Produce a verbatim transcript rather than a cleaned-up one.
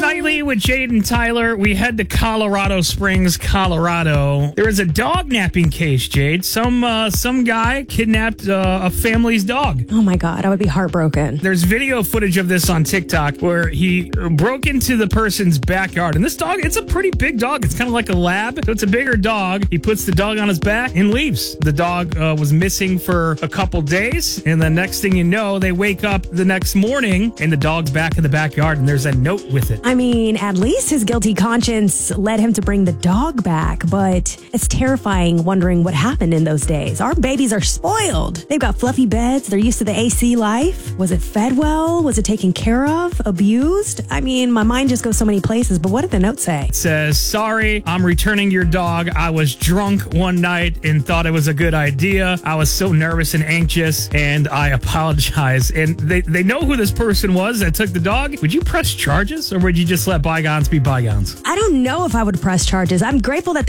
Nightly with Jade and Tyler. We head to Colorado Springs, Colorado. There is a dog napping case, Jade. Some uh, some guy kidnapped uh, a family's dog. Oh my God, I would be heartbroken. There's video footage of this on TikTok where he broke into the person's backyard. And this dog, it's a pretty big dog. It's kind of like a lab. So it's a bigger dog. He puts the dog on his back and leaves. The dog uh, was missing for a couple days. And the next thing you know, they wake up the next morning and the dog's back in the backyard and there's a note with it. I mean, at least his guilty conscience led him to bring the dog back, but it's terrifying wondering what happened in those days. Our babies are spoiled. They've got fluffy beds. They're used to the A C life. Was it fed well? Was it taken care of? Abused? I mean, my mind just goes so many places, but what did the note say? It says, sorry, I'm returning your dog. I was drunk one night and thought it was a good idea. I was so nervous and anxious, and I apologize. And they, they know who this person was that took the dog. Would you press charges, or would you just let bygones be bygones? I don't know if I would press charges. I'm grateful that